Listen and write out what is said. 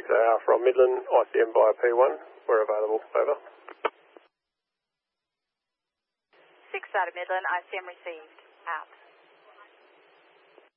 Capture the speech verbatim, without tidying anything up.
six A R from Midland, I C M via P one. We're available. Over. six out of Midland, I C M received. Out.